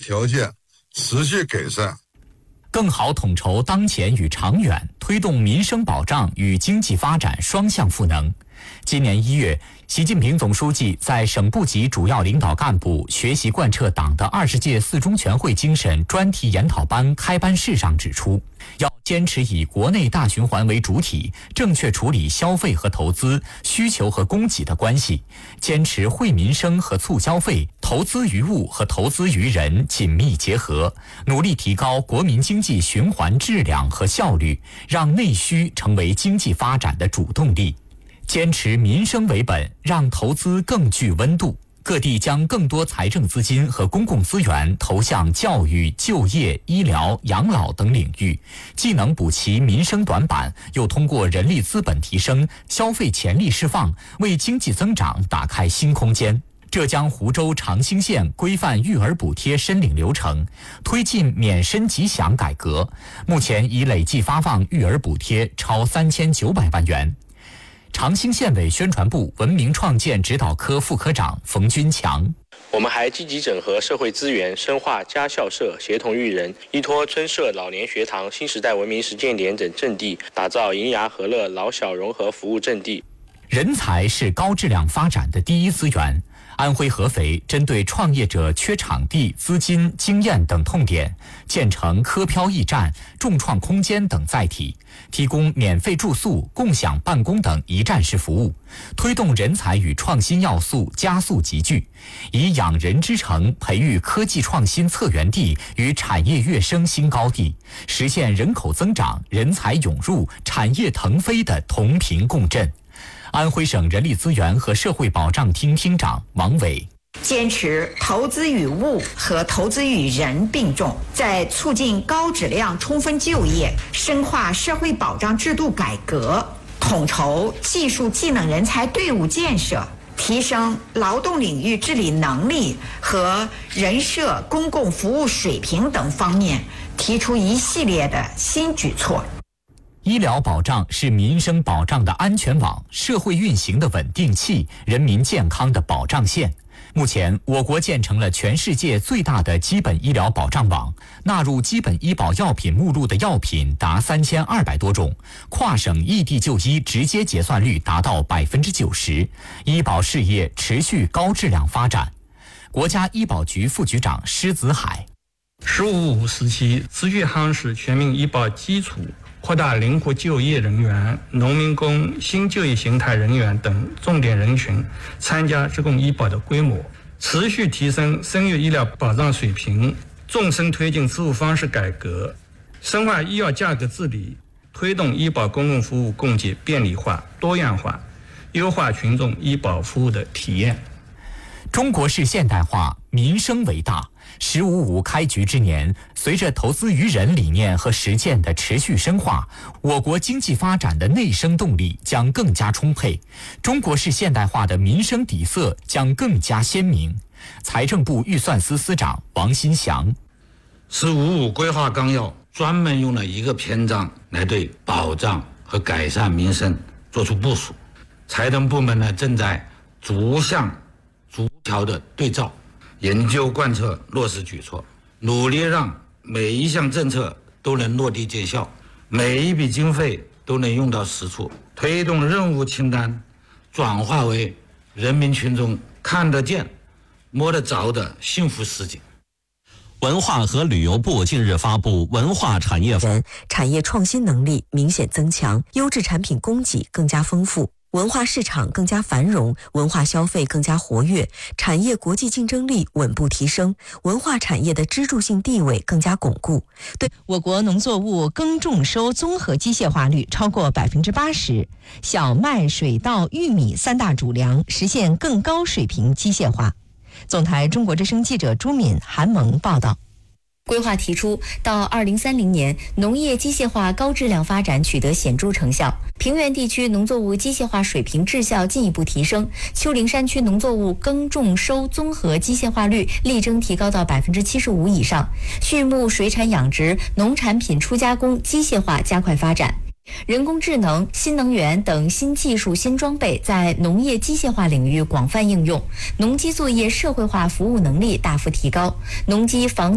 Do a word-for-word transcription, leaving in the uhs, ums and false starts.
条件持续改善， 更好统筹当前与长远，推动民生保障与经济发展双向赋能。今年一月，习近平总书记在省部级主要领导干部学习贯彻党的二十届四中全会精神专题研讨班开班式上指出，要坚持以国内大循环为主体，正确处理消费和投资、需求和供给的关系，坚持惠民生和促消费、投资于物和投资于人紧密结合，努力提高国民经济循环质量和效率，让内需成为经济发展的主动力。坚持民生为本，让投资更具温度。各地将更多财政资金和公共资源投向教育、就业、医疗、养老等领域，既能补齐民生短板，又通过人力资本提升、消费潜力释放，为经济增长打开新空间。浙江湖州长兴县规范育儿补贴申领流程，推进免申即享改革，目前已累计发放育儿补贴超三千九百万元。长兴县委宣传部文明创建指导科副科长冯军强， 我们还积极整合社会资源，深化家校社，协同育人，依托村社老年学堂、新时代文明实践点等阵地，打造银牙和乐老小融合服务阵地。 人才是高质量发展的第一资源。安徽合肥针对创业者缺场地、资金、经验等痛点，建成科漂驿站、众创空间等载体，提供免费住宿、共享办公等一站式服务，推动人才与创新要素加速集聚，以养人之城培育科技创新策源地与产业跃升新高地，实现人口增长、人才涌入、产业腾飞的同频共振。安徽省人力资源和社会保障厅厅长王伟， 坚持投资与物和投资与人并重，在促进高质量充分就业、深化社会保障制度改革、统筹技术技能人才队伍建设、提升劳动领域治理能力和人社公共服务水平等方面，提出一系列的新举措。 医疗保障是民生保障的安全网，社会运行的稳定器，人民健康的保障线。目前，我国建成了全世界最大的基本医疗保障网，纳入基本医保药品目录的药品达三千二百多种，跨省异地就医直接结算率达到百分之九十，医保事业持续高质量发展。国家医保局副局长施子海， 十五五时期，持续夯实全民医保基础，扩大灵活就业人员、农民工、新就业形态人员等重点人群参加职工医保的规模，持续提升生育医疗保障水平，纵深推进支付方式改革，深化医药价格治理，推动医保公共服务供给便利化、多样化，优化群众医保服务的体验。 中国式现代化，民生为大。十五五开局之年，随着投资于人理念和实践的持续深化，我国经济发展的内生动力将更加充沛，中国式现代化的民生底色将更加鲜明。财政部预算司司长王新祥， 十五五规划纲要专门用了一个篇章来对保障和改善民生做出部署，财政部门呢正在逐项逐条的对照研究贯彻落实举措，努力让每一项政策都能落地见效，每一笔经费都能用到实处，推动任务清单转化为人民群众看得见、摸得着的幸福实景。 文化和旅游部近日发布文化产业人产业创新能力明显增强，优质产品供给更加丰富，文化市场更加繁荣，文化消费更加活跃，产业国际竞争力稳步提升，文化产业的支柱性地位更加巩固。 对我国农作物耕种收综合机械化率超过百分之八十，小麦、水稻、玉米三大主粮实现更高水平机械化。总台中国之声记者朱敏、韩萌报道。 规划提出，到二零三零年，农业机械化高质量发展取得显著成效，平原地区农作物机械化水平质效进一步提升，丘陵山区农作物耕种收综合机械化率力争提高到百分之七十五以上，畜牧水产养殖、农产品初加工机械化加快发展。人工智能、新能源等新技术、新装备在农业机械化领域广泛应用，农机作业社会化服务能力大幅提高，农机防